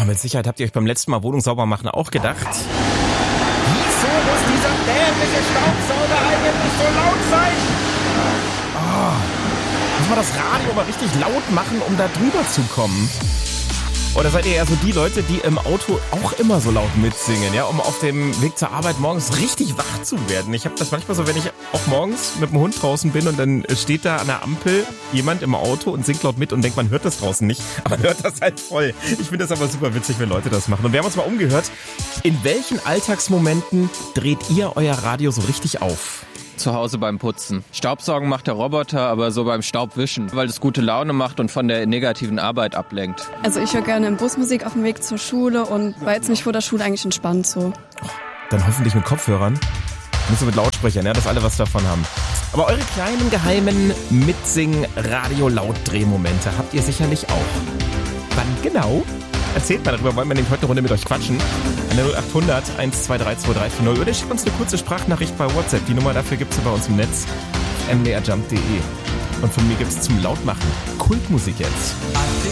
mit Sicherheit habt ihr euch beim letzten Mal Wohnung sauber machen auch gedacht. Wieso muss dieser dämliche Staubsauger eigentlich so laut sein? Muss man das Radio mal richtig laut machen, um da drüber zu kommen? Oder seid ihr eher so die Leute, die im Auto auch immer so laut mitsingen, ja, um auf dem Weg zur Arbeit morgens richtig wach zu werden? Ich habe das manchmal so, wenn ich auch morgens mit dem Hund draußen bin und dann steht da an der Ampel jemand im Auto und singt laut mit und denkt, man hört das draußen nicht, aber man hört das halt voll. Ich finde das aber super witzig, wenn Leute das machen. Und wir haben uns mal umgehört, in welchen Alltagsmomenten dreht ihr euer Radio so richtig auf? Zu Hause beim Putzen. Staubsaugen macht der Roboter, aber so beim Staubwischen, weil es gute Laune macht und von der negativen Arbeit ablenkt. Also ich höre gerne im Bus Musik auf dem Weg zur Schule und war jetzt mich vor der Schule eigentlich entspannt so. Dann hoffentlich mit Kopfhörern. Nicht so mit Lautsprechern, ja, dass alle was davon haben. Aber eure kleinen, geheimen Mitsing-Radio-Laut-Drehmomente habt ihr sicherlich auch. Wann genau? Erzählt mal darüber, wollen wir nämlich heute eine Runde mit euch quatschen. An der 0800 123 2340 oder schickt uns eine kurze Sprachnachricht bei WhatsApp. Die Nummer dafür gibt's bei uns im Netz, mdrjump.de. Und von mir gibt's zum Lautmachen Kultmusik jetzt.